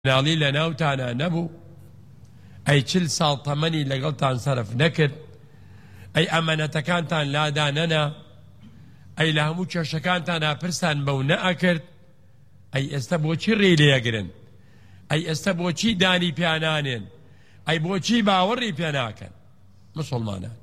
ناڵی لە ناوتانە نەبوو ئەی 40 ساڵ تەمەنی لەگەڵتان سەرف نەکرد ئەی ئەمانەتەکانتان لادا نەنا ئەی لە هەموو کێشەکانتانە پرسان بەو نەئەکرد ئەی ئێستا بۆچی ڕێی لێگرن ئەی ئێستا بۆچی دانی پیانانێن ئەی بۆچی باوەڕی پێ ناکەن مسڵمانان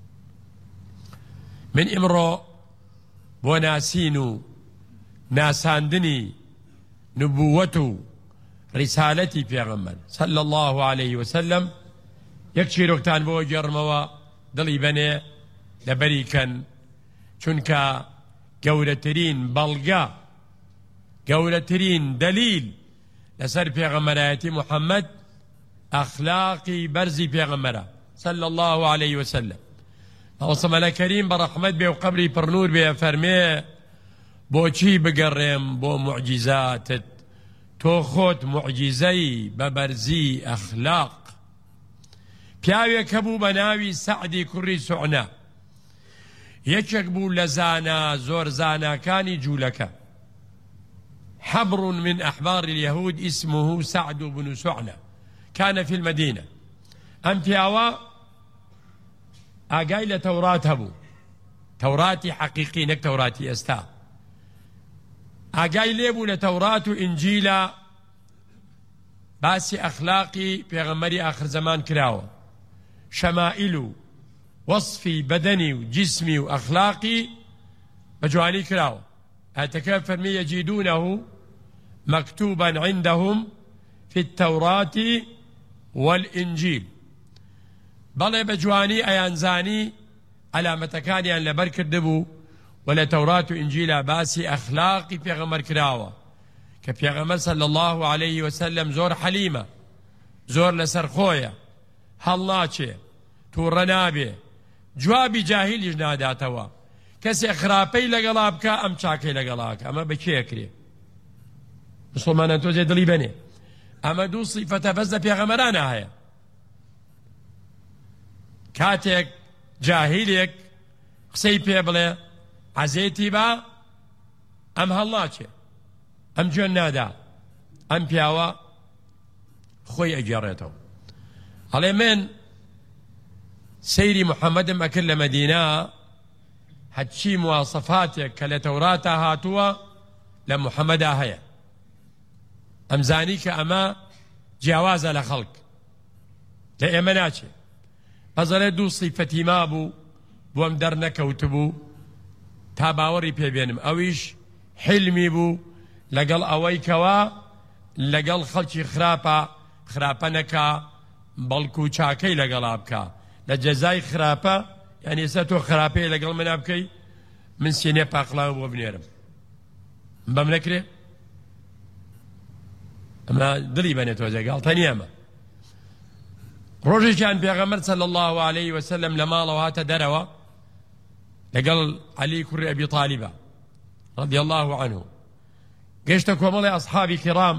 من ئیمڕۆ بۆ ناسین و ناساندنی نبووەت و رسالەتی پێغەمبەر صلى الله عليه وسلم یەک چیرۆکتان بۆ گێڕمەوە دڵی بەنێ لەبەریکەن چونکە گەورەترین بەڵگە گەورەترین دەلیل لەسەر پێغەمبەرایەتی محەممەد ئەخلاقی بەرزی پێغەمبەرە صلى الله عليه وسلم ئەوسەمەلە کەریم بە ڕەحمەت بێ و قەبری پڕنور بێ فەرمێ بۆچی بگەڕێم بۆ معجزاتت تۆ خۆت معجزەی بە بەرزی ئەخلاق پیاوێک هەبوو بە ناوی سەعدی کوڕی سوعنا یەکێک بوو لە زانا زۆر زاناکانی جوولەکە حبر من أحبار اليهود اسمه سعد بن سعنا كان في المدينة أم پیاوە ئاگای لە تەورات هەبوو تەوراتی حەقیقی نەک تەوراتی ئێستا ئاگای لێبوو لە تەورات و ئینجیلە باسی ئەخلاقی پێغەمبەری ئاخر زەمان کراوە شەمائیل و وەصفی بەدەنی و جسمی و ئەخلاقی بە جوانی کراوە ئاتەکە فەرمی یەجیدونەه مەکتوبا عندهم في التوراة والإنجيل بەڵێ بە جوانی ئەیانزانی ئەلامەتەکانیان لەبەر کردبوو ولا تورات و ئینجیلا باسی ئەخلاقی پێغەمبەر کراوە کە پێغەمبەر صلی الله عليه وسلم زۆر حەلیمە زۆر لەسەر خۆیە هەڵ ناچێ تووڕە نابێ جوابی جاهیلیش ناداتەوە کەسێ خراپەی لەگەڵا بکە ئەم چاکەی لەگەڵا بکە ئەمە بە کێکرێ مسڵمانان تۆزێ دڵی بەنێ ئەمە دوو سیفەتە بەس لە پێغەمبەرانە هەیە کاتێک جاهیلێک قسەی پێ بڵێ عەزێتی بە ئەم هەڵناچێ ئەم گوێن نادا ئەم پیاوە خۆی ئەگێڕێتەوە هەڵێ من سەیری محەممەدم ئەکرد لە مەدینە هەرچی مواسەفاتێک کە لە تەوراتە هاتووە لە محەممەدا هەیە ئەمزانی کە ئەمە جیاوازە لە خەڵک لە ئێمە ناچێ ئەزەڵێ دوو سیفەتی مابوو بۆم دەرنەکەوتبوو تا باوەڕی پێبێنم ئەویش حلمی بوو لەگەڵ ئەوەی کەوا لەگەڵ خەڵکی خراپە نەکا بەڵکو چاکەی لەگەڵا بکە لە جەزای خراپە یعنی ئێستا تۆ خراپەیە لەگەڵ منا بکەی من سینێ پاقلاوە بۆ بنێرم بەم نەکرێ ئەمە دڵی بەنێت تۆزێ گاڵتەنی ئەمە ڕۆژێکیان پێغەمبەر صلی الله عليه وسلم لە ماڵەوە هاتە دەرەوە لەگەڵ عەلی کوڕی ئەبی طالیبە رضی الله عنه گەیشتە کۆمەڵی ئەصحابی کیرام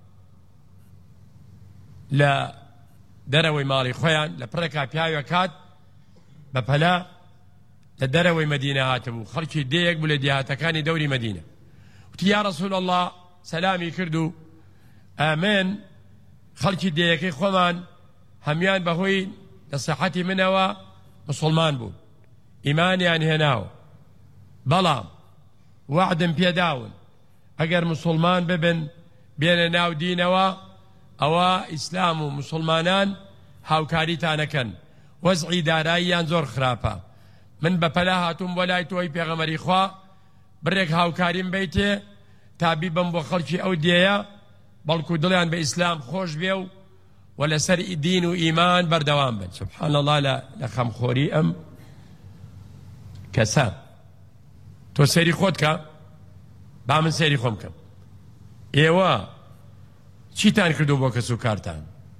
لە دەرەوەی ماڵی خۆیان لە پڕێکا پیاوێ کات بە پەلا لە دەرەوەی مەدینە هاتبوو خەڵکی دەیەک بوو لە دیهاتەکانی دەوری مەدینە وتی یا رەسوول الله سەلامی کرد و ئامێن خەڵکی دەیەکەی خۆمان هەمیان بەهۆی نەسیحەتی منەوە مسڵمان بوون ئیمانیان هێناوە بەڵام وعدم پێداون ئەگەر مسڵمان ببن بێنە ناو دینەوە ئەوە ئیسلام و مسڵمانان هاوکاریتانەکەن وەزعی داراییان زۆر خراپە من بە پەلا هاتووم بۆ لای تۆی پێغەمبەری خوا بڕێک هاوکاریم بیتێ تا بیبم بۆ خەڵکی ئەو دێیە بەڵکو دڵیان بە ئیسلام خۆش بێ و ولسر دين وإيمان بردوام بن سبحان الله لا خمخوري أم كسام تو سيري خودك بعمل سيري خمك إيوا چی تان کردو بۆ کەسوکارتان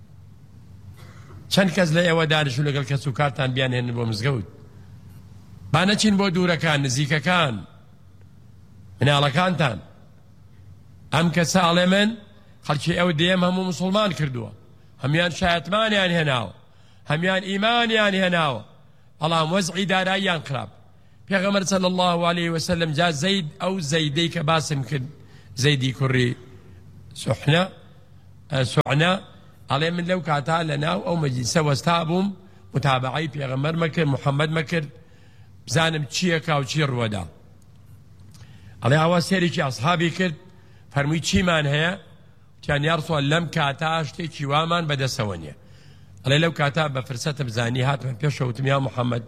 چەند کەس لە ئێوە دانیشتوون لەگەڵ کەسوکارتان بیانهێنن بۆ مزگەوت با نەچین بۆ دوورەکان نزیکەکان مناڵەکانتان ئەم کەسە ئەڵێ من خەڵکی ئەو دێم هەموو مسڵمان کردووە هەمیان شایەتمانیان هێناوە هەمیان ئیمانیان هێناوە بەڵام وەزعی داراییان خراپ پێغەمبەر صلی الله عليه وسلم جا زەید ئەو زەیدەی کە باسم کرد زەیدی کوڕی سوحنە سوعنا علي من لو كاتا لنا أو مجلسة واستابهم متابعي بيغمر مكر محمد مكر بزانم چیەکە و چی ڕوەدا ئەڵێ ئەوە سێرێکی ئەسحابی کرد فەرمووی چیمان هەیە وتیان یا ڕەسوڵ لەم کاتا شتێکی وامان بەدەستەوە نییە ئەڵێ لەو کاتا بە فرسەتم زانی هاتمە پێشەوە وتم یا محەممەد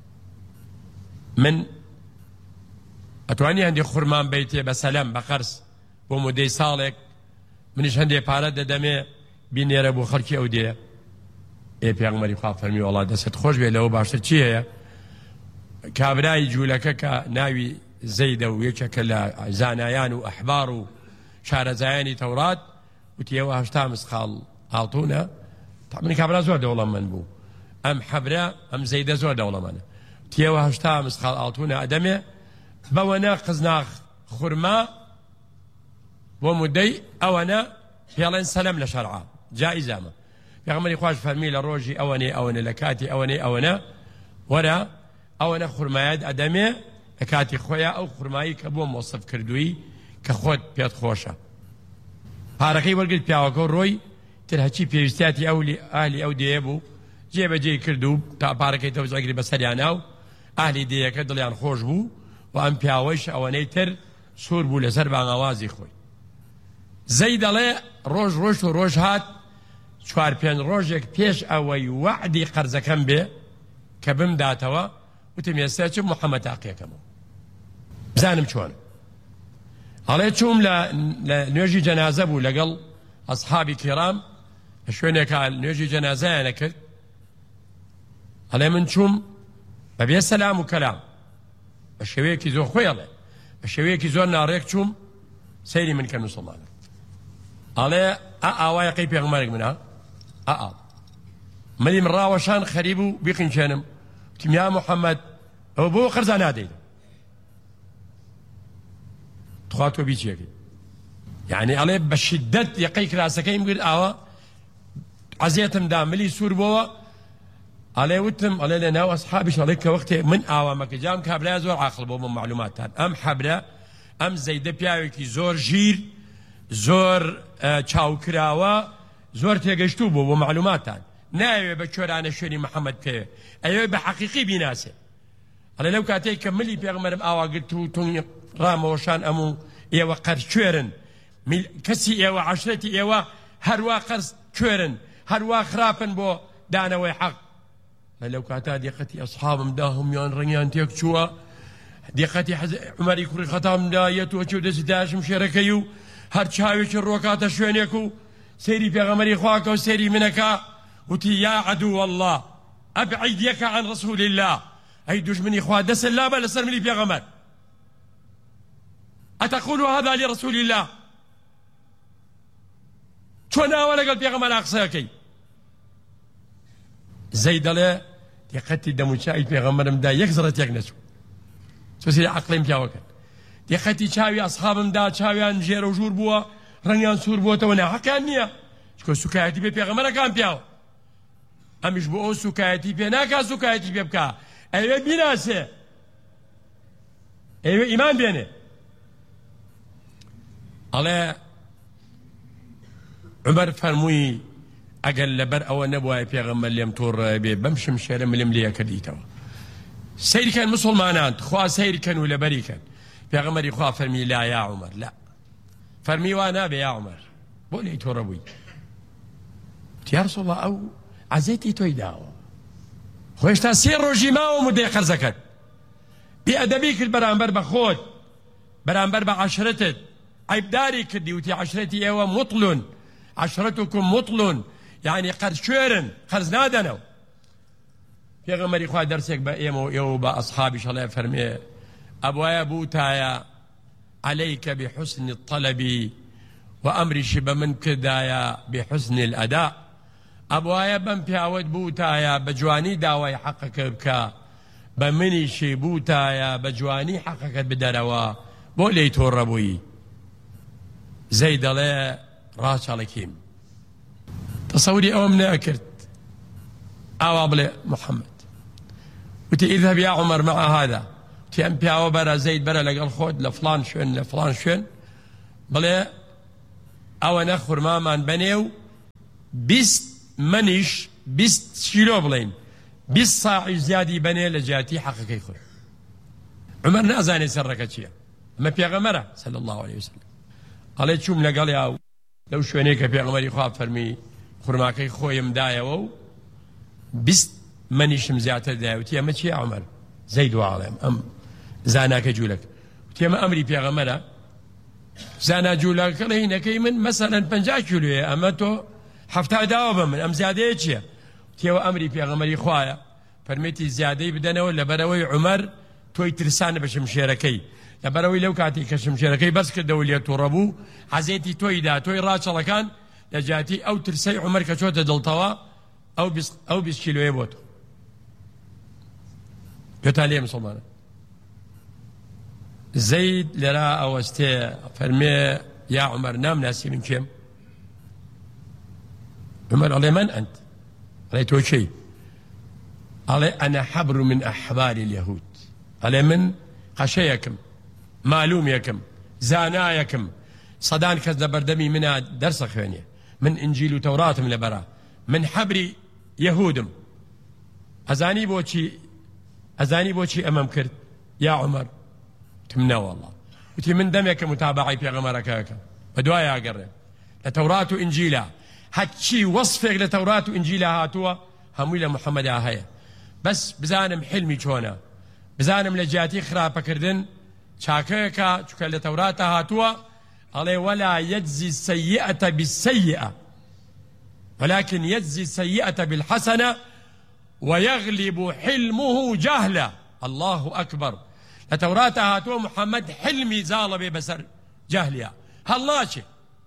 من ئەتوانی هەندێک خوڕمان بیتێ بە سەلەم بە قەرز بۆ مودەی ساڵێک منیش هەندێک پارە دەدەمێ بینێرە بۆ خەڵکی ئەو دێ ئێ پێغمبەری خوا فەرمی وەڵا دەست خۆش بێ لەوە باشتر چی هەیە کابرای جوولەکە کە ناوی زەیدە و یەکێکە لە زانایان و ئەحبار و شارەزایانی تەورات وتیەوە 80 مسخاڵ ئاڵتونە من کابرا زۆر دەوڵەمەند بوو ئەم حەبرە ئەم زەیدە زۆر دەوڵەمەندە وتیەوە 80 مسخاڵ ئاڵتونە ئەدەمێ بەوەنە قزناخ خورما بۆ مودەی ئەوەنە پێڵێن سەلەم لە شەرعا جائیزامە پێغەمبەری خوش فەرمی لە ڕۆژی ئەوەنێ لە کاتی ئەوەنە وەرە ئەوەنە خورمایەت ئەدەمێ لە کاتی خۆیان ئەو خورمایی کە بۆ مۆسف کردووی کە خۆت پێت خۆشە پارەکەی وەرگرت پیاوەکە ڕۆی تر هەچی پێویستیاتی ئاهلی ئەو دێ بوو جێبەجێ کرد و تا پارەکەی تەوزەگری بەسەریانە و ئاهلی دێیەکە دڵیان خۆش بوو و ئەم پیاوەیش ئەوەنەی تر سوور بوو لەسەر بانگاوازی خۆی زەی دەڵێ ڕۆژ ڕۆژ و ڕۆژ هات 4-5 ڕۆژێک پێش ئەوەی وعدی قەرزەکەم بێ کە بمداتەوە وتم ئێستا چم محەممەد تاقیەکەمەوە بزانم چۆن ئەڵێ چووم لە نوێژی جەنازە بوو لەگەڵ ئەسحابی کیرام لە شوێنێکە نوێژی جەنازەیانە کرد ئەڵێ من چووم بەبێ سەلام و کەلام بە شێوەیەکی زۆر خۆیڵێ بە شێوەیەکی زۆر ناڕێک چووم سەیری من کە موسڵمانە ئەڵێ ئاوایەقەی پێغمبەرێک منە مەلی من ڕاوەشان خەریب و بیقینچێنم وتم یا محەممەد ئەو بۆ قەرزا نادەیت تخوا تۆ بیچیەکەی یعنی ئەڵێ بە شیدەت یەقەی کراسەکەیم گرت ئاوە عەزیەتم دا ملی سوور بۆوە ئەڵێ وتم ئەڵێ لە ناو ئەسحابیش ئەڵێ کە وەختێ من ئاوامەکە جام کابرای زۆر عاقڵ بۆ من معلوماتان ئەم حەبرە ئەم زەیدە پیاوێکی زۆر ژیر زۆر چاوکراوە زۆر تێگەشتوو بوو بۆ معلوماتان ناوێ بە کۆرانە شوێنی محەممەد پێوێ ئەوێ بە حەقیقی بیناسێ ئەڵێ لەو کاتێک کە ملی پێغمبەرم ئاواگرت و تۆنی ڕامەوەشان ئەموو ئێوە قەرز کوێرن کەسی ئێوە عەشرەتی ئێوە هەروە قەرز کوێرن هەروە خراپن بۆ دانەوەی حەق لەو کاتا دیقەتی ئەسحابم دا هەمویان ڕەنگیان تێک چووە دیقەتی عومەری کوڕی خەتام دا یەتوە چێ و دەستی داشم شێرەکەی و هەر چاوێکی ڕۆکاتە شوێنێک و سەیری پێغەمبەری خواکە و سەیری منەکە وتی یا عدو الله أبعد يك عن رسول الله أي دشمني خوا دس الله بل سلم لي بيغمر أتقول هذا لرسول الله شونا ولا قال بيغمر أقصاكي زيد له يقتي دم شاي بيغمر مدا يكسرت يكنسو سوسي عقلين بياوكن يقتي شاوي أصحاب مدا شاوي أنجير وجور بوا رنيان سور بوا تونا حكانية شكو سكايتي بيغمر كان بياو ئەمیش بۆ ئەو سوکایەتی پێ ناکات سوکایەتی پێ بکە ئەوێ بیناسێ ئەوێ ئیمان بێنێ ئەڵێ عومەر فەرمووی ئەگەر لەبەر ئەوە نەبووایە پێغەمبەر لێم تۆڕە بێ بەم شمشێرە ملم لێ کردیتەوە سەیرکەن مسڵمانان خوا سەیرکەن و لەبەریکەن پێغەمبەری خوا فەرمی لا یا عومەر لا فەرمی وا نابێ یا عومەر بۆ لێی تۆڕە بووی یا رسوڵ الله ئەو عزیەتی تۆی داوە خۆشتا 3 ڕۆژی ماوە مودەی قەرزەکەت بێئەدەبی کرد بەرامبەر بە خۆت بەرامبەر بە عەشرەتت عیبداری کردی وتی عەشرەتی ئێوە مطلون عەشرەتکم مطلون یعنی قەرز کوێرن قەرز نادەنەوە پێغەمبەری خوا دەرسێک بە ئێمە و ئێوە بە ئەسحابیش ئەڵێ فەرمێ ئەبوایە بوتایە عەلەیکە بحسن الطەلەب وأمرش بمن كدايا بحسن الأداء أبوايا بم بياود بوتايا بجواني داوي حقك بكا بمني شي بوتايا بجواني حقك بدروا بولي توربوي زيد الله راش عليكيم تصوري أمنا أكرت أوابل محمد وتي اذهب يا عمر مع هذا تي أم بياو برا زيد برا لقى الخود لفلان شون لفلان شون بلي ئەوەنە خورمامان بنێ و 20 منیش 20 کیلۆ بڵین 20 ساعی زیادی بنێ لە جیاتی حەقەکەی خۆی. عمەر نازانێت سەرڕەکە چییە، ئەمە پێغەمبەرە صلی الله عليه وسلم. ئەڵێ چووم لەگەڵیا و لەو شوێنەی کە پێغەمبەری خوا فەرمی خورماکەی خۆیم دایەوە و 20 منیشم زیاتر دایوتی ئەمە چییە عمەر؟ زەید وەڵێم ئەم زاناکە جوولەک وتی ئەمە ئەمری پێغەمبەرە. زانا جوولەکە لە هینەکەی من مەسەلەن 50 کیلۆیە، ئەمە تۆ 70 داوە بە من، ئەم زیادەیە چییە؟ وتیەوە ئەمری پێغەمبەری خوایە فەرمێتی زیادەی بدەنەوە لەبەرەوەی عومەر تۆی ترسانە بە شمشێرەکەی، لەبەرەوەی لەو کاتی کە شمشێرەکەی بەس کردەوە لێ تووڕەبوو حەزێتی تۆیدا تۆی ڕاچەڵەکان لە جاتی ئەو ترسەی عومەر کە چۆتە دڵتەوە ئەو 20 کیلۆیە بۆ تۆ. گوێتان لێ مسڵمانە. زەید لێرا ئەوەستێ فەرمێ یا عومەر نامناسی من کێم؟ عومەر ئەڵێ من ئەنت؟ ئەڵێ تۆ چی؟ ئەڵێ ئەنە حەبر من ئەحبار اليهود، ئەڵێ من قەشەیەکم، مالوومێکم، زانایەکم، سەدان کەس لە بەردەمی منە دەرسە خوێنێ، من ئینجیل و تەوراتم لەبەرە، من حەبری یەهودم. ئەزانی بۆچی ئەمەم کرد یا عومەر؟ وتم نەوەڵڵا. وتی من دەمێکە متابعی پێغەمبەرەکەکەم بە دوای ئاگەڕێ لە تەورات و ئینجیلە، هەچی وەصفێک لە تەورات و ئینجیلە هاتووە هەمووی لە محەممەدا هەیە، بەس بزانم حلمی چۆنە، بزانم لە جیاتی خراپەکردن چاکەیەکە چکە لە تەوراتە هاتووە ئەڵێ وەلا یەجزی السەیئەتە بالسەیئە ولكن يجزي السيئة بالحسنة ويغلب حلمه جهلا. الله أكبر. لتوراة هاتو محمد حلمي زالبي بسر جهليا هلاشي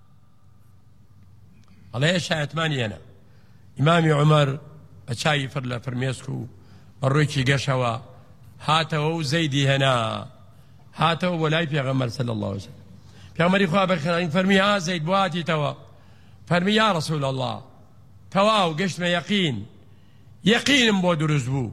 الله يشاء اتماني أنا إمامي عمر أشاي فرلا فرميسكو الرويكي قشوا هاتو زيدي هنا هاتو ولاي في غمر صلى الله عليه وسلم في غمر إخوة بخيرين فرمي زيد بواتي توا فرمي يا رسول الله تواو قشت ما يقين بو درزبو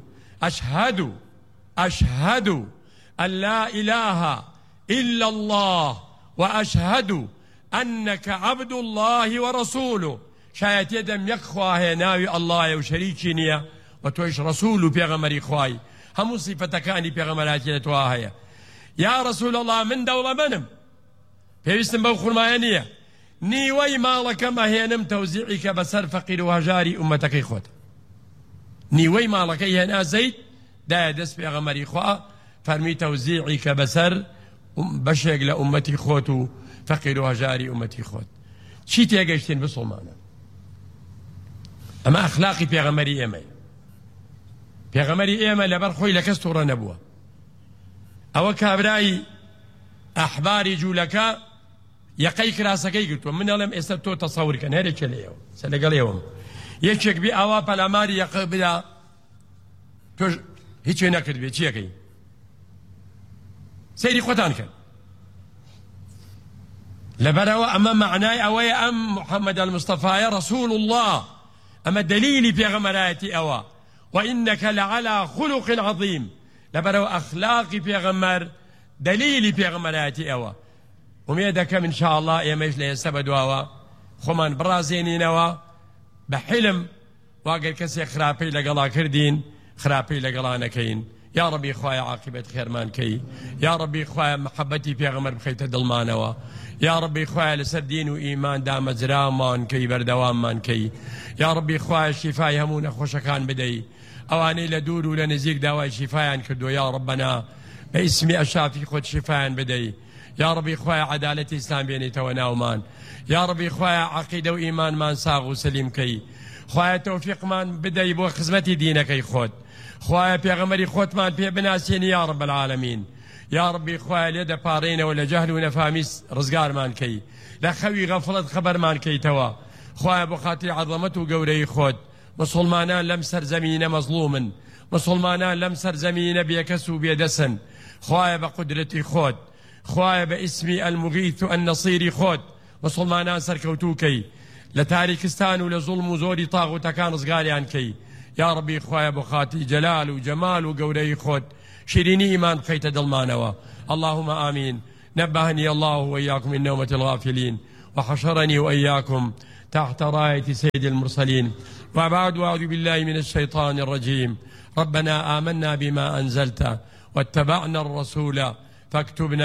أشهد أن لا إله إلا الله وأشهد أنك عبد الله ورسوله. شايت يدم يخواه ناوي الله وشريكينيا وتويش رسوله بيغمري خواي هم صفتكاني بيغمراتي لتواهيا يا رسول الله من دولة منم بيستن بوخور مايانية نيوي مالك ما هينم توزيعك بسر فقير وهجاري أمتك إخوة نيوي مالك هنا زيد دا دس بيغمري خواه فرمي توزيعك بسر بشيق لأمتي خوتو فقير وهجاري أمتي خوت شي تيقشتين بصومانا أما أخلاقي بيغمري إيمي بيغمري إيمي لبرخوي لكستور نبوة أو كابراي أحباري جولكا يقيك راسكي قلت ومن لم استبتو تصوري كان هيري كليو سلقل يوم يكشك بي أوا بالأماري يقبلا توج هيك نكد بي تشيكي سيري قطان كان لبروا أما معناي أوي أم محمد المصطفى رسول الله أما دليلي في غمراتي أوا وإنك لعلى خلق عظيم لبروا أخلاقي في غمر دليلي في غمراتي أوا وميدك إن شاء الله يا ميش ليستبد واوا خمان برازيني نوا بحلم واقل كسي خرابي لقلا كردين خرابي لقلا نكين يا ربي خوايا عاقبة خير مان كي يا ربي خوايا محبتي في غمر بخيت دلمانوا يا ربي خوايا لسردين وإيمان دام زرامان كي بردوام مان كي يا ربي خوايا شفاي همون خوشكان بدي أواني لدور ولنزيق دواي شفايا كدو يا ربنا باسمي أشافي خود شفايا بدي يا ربي خوايا عدالة إسلام بيني تونا ومان يا ربي خوايا عقيدة وإيمان مان صاغ وسليم كي خوايا توفيق مان بدي بو خزمتي دينك كي خود خوايا بيغمري خوت مان بي بناسين يا رب العالمين يا ربي خوايا ليدا بارين ولا جهل ونفاميس رزقار مان كي لا خوي غفلت خبر مان كي توا خوايا بخاطر عظمته وقوري خود مسلمانان لم سر زمين مظلوما مسلمانان لم سر زمين بيكسو بيدسن خوايا بقدرتي خود خوايا باسمي المغيث النصير خود مسلمانان سركوتوكي لتاريكستان ولظلم وزوري طاغوتا كان صغاري عنكي يا ربي خوايا بخاتي جلال وجمال وقوري خود شيريني إيمان خيت دلمانوا اللهم آمين نبهني الله وإياكم من نومة الغافلين وحشرني وإياكم تحت راية سيد المرسلين. وبعد، أعوذ بالله من الشيطان الرجيم. ربنا آمنا بما أنزلت واتبعنا الرسول فاكتبنا